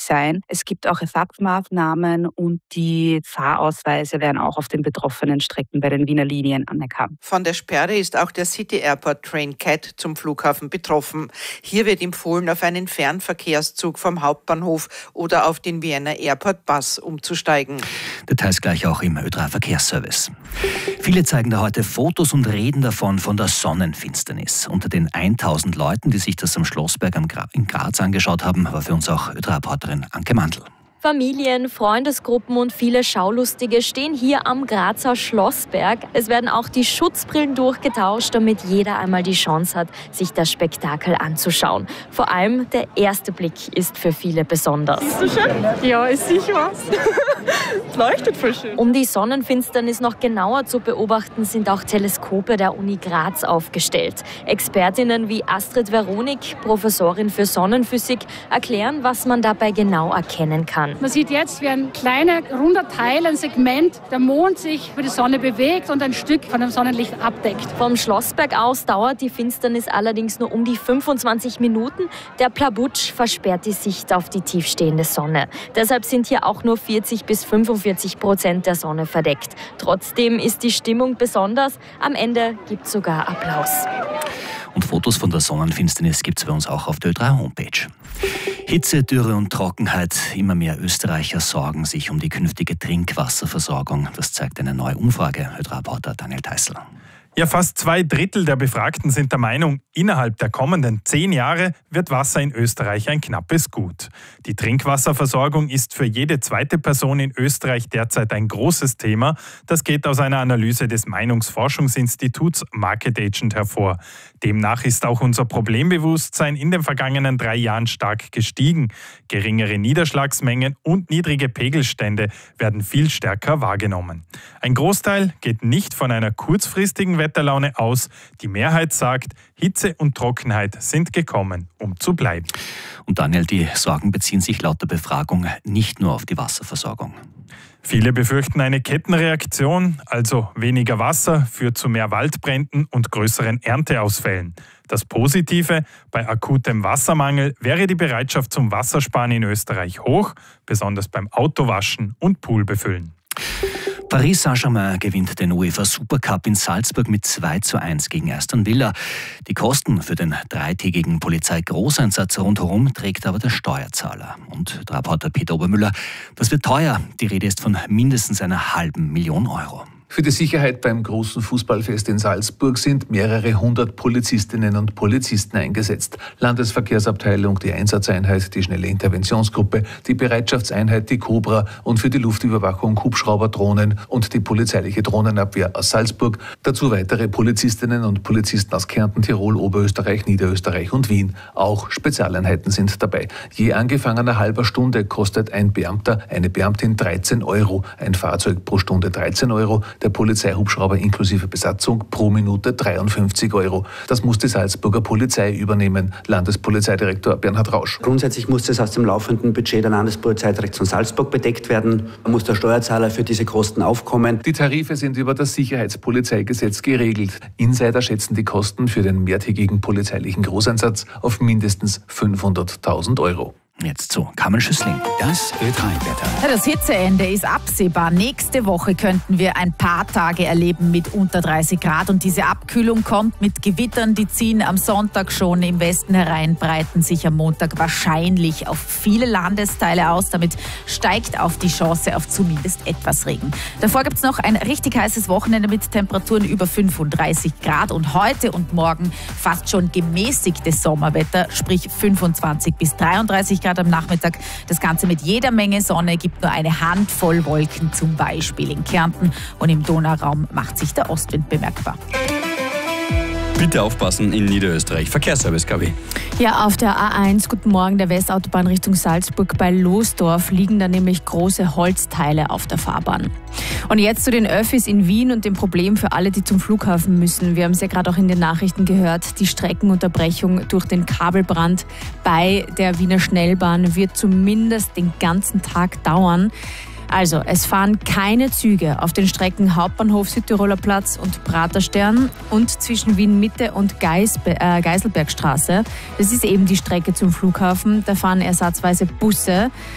sein. Es gibt auch Ersatzmaßnahmen und die Fahrausweise werden auch auf den betroffenen Strecken bei den Wiener Linien anerkannt. Von der Sperre ist auch der City Airport Train CAT zum Flughafen betroffen. Hier wird empfohlen, auf einen Fernverkehrszug vom Hauptbahnhof oder auf den Vienna Airport Bus umzusteigen. Details gleich auch im Ö3 Verkehrsservice. Viele zeigen da heute Fotos und reden davon von der Sonnenfinsternis. Unter den 1000 Leuten, die sich das am Schlossberg in Graz angeschaut haben, war für uns auch Ö3-Reporterin Anke Mandl. Familien, Freundesgruppen und viele Schaulustige stehen hier am Grazer Schlossberg. Es werden auch die Schutzbrillen durchgetauscht, damit jeder einmal die Chance hat, sich das Spektakel anzuschauen. Vor allem der erste Blick ist für viele besonders. Ist so schön? Ja, ist sicher was. Es leuchtet voll schön. Um die Sonnenfinsternis noch genauer zu beobachten, sind auch Teleskope der Uni Graz aufgestellt. Expertinnen wie Astrid Veronik, Professorin für Sonnenphysik, erklären, was man dabei genau erkennen kann. Man sieht jetzt, wie ein kleiner, runder Teil, ein Segment, der Mond sich über die Sonne bewegt und ein Stück von dem Sonnenlicht abdeckt. Vom Schlossberg aus dauert die Finsternis allerdings nur um die 25 Minuten. Der Plabutsch versperrt die Sicht auf die tiefstehende Sonne. Deshalb sind hier auch nur 40-45% der Sonne verdeckt. Trotzdem ist die Stimmung besonders. Am Ende gibt es sogar Applaus. Und Fotos von der Sonnenfinsternis gibt es bei uns auch auf der Ö3-Homepage. Hitze, Dürre und Trockenheit. Immer mehr Österreicher sorgen sich um die künftige Trinkwasserversorgung. Das zeigt eine neue Umfrage. Ö3-Reporter Daniel Theißl. Ja, fast 2/3 der Befragten sind der Meinung, innerhalb der kommenden 10 Jahre wird Wasser in Österreich ein knappes Gut. Die Trinkwasserversorgung ist für jede zweite Person in Österreich derzeit ein großes Thema. Das geht aus einer Analyse des Meinungsforschungsinstituts Market Agent hervor. Demnach ist auch unser Problembewusstsein in den vergangenen 3 Jahren stark gestiegen. Geringere Niederschlagsmengen und niedrige Pegelstände werden viel stärker wahrgenommen. Ein Großteil geht nicht von einer kurzfristigen Wetterlaune aus. Die Mehrheit sagt, Hitze und Trockenheit sind gekommen, um zu bleiben. Und Daniel, die Sorgen beziehen sich laut der Befragung nicht nur auf die Wasserversorgung. Viele befürchten eine Kettenreaktion, also weniger Wasser führt zu mehr Waldbränden und größeren Ernteausfällen. Das Positive, bei akutem Wassermangel wäre die Bereitschaft zum Wassersparen in Österreich hoch, besonders beim Autowaschen und Poolbefüllen. Paris Saint-Germain gewinnt den UEFA Supercup in Salzburg mit 2:1 gegen Aston Villa. Die Kosten für den 3-tägigen Polizeigroßeinsatz rundherum trägt aber der Steuerzahler. Und der Reporter Peter Obermüller, das wird teuer. Die Rede ist von mindestens einer €500.000. Für die Sicherheit beim großen Fußballfest in Salzburg sind mehrere hundert Polizistinnen und Polizisten eingesetzt. Landesverkehrsabteilung, die Einsatzeinheit, die schnelle Interventionsgruppe, die Bereitschaftseinheit, die Cobra und für die Luftüberwachung Hubschrauberdrohnen und die polizeiliche Drohnenabwehr aus Salzburg. Dazu weitere Polizistinnen und Polizisten aus Kärnten, Tirol, Oberösterreich, Niederösterreich und Wien. Auch Spezialeinheiten sind dabei. Je angefangener halber Stunde kostet ein Beamter, eine Beamtin 13 €, ein Fahrzeug pro Stunde 13 €, der Polizeihubschrauber inklusive Besatzung pro Minute 53 €. Das muss die Salzburger Polizei übernehmen. Landespolizeidirektor Bernhard Rausch. Grundsätzlich muss das aus dem laufenden Budget der Landespolizeidirektion Salzburg bedeckt werden. Da muss der Steuerzahler für diese Kosten aufkommen. Die Tarife sind über das Sicherheitspolizeigesetz geregelt. Insider schätzen die Kosten für den mehrtägigen polizeilichen Großeinsatz auf mindestens 500.000 €. Jetzt zu Carmen Schüssling. Das Ö3-Wetter. Das Hitzeende ist absehbar. Nächste Woche könnten wir ein paar Tage erleben mit unter 30 Grad. Und diese Abkühlung kommt mit Gewittern, die ziehen am Sonntag schon im Westen herein, breiten sich am Montag wahrscheinlich auf viele Landesteile aus. Damit steigt auf die Chance auf zumindest etwas Regen. Davor gibt es noch ein richtig heißes Wochenende mit Temperaturen über 35 Grad. Und heute und morgen fast schon gemäßigtes Sommerwetter, sprich 25 bis 33 Grad am Nachmittag. Das Ganze mit jeder Menge Sonne, gibt nur eine Handvoll Wolken, zum Beispiel in Kärnten. Und im Donauraum macht sich der Ostwind bemerkbar. Bitte aufpassen in Niederösterreich. Verkehrsservice, Gabi. Ja, auf der A1, guten Morgen, der Westautobahn Richtung Salzburg bei Losdorf liegen da nämlich große Holzteile auf der Fahrbahn. Und jetzt zu den Öffis in Wien und dem Problem für alle, die zum Flughafen müssen. Wir haben es ja gerade auch in den Nachrichten gehört, die Streckenunterbrechung durch den Kabelbrand bei der Wiener Schnellbahn wird zumindest den ganzen Tag dauern. Also, es fahren keine Züge auf den Strecken Hauptbahnhof, Südtiroler Platz und Praterstern und zwischen Wien Mitte und Geiselbergstraße. Das ist eben die Strecke zum Flughafen. Da fahren ersatzweise Busse.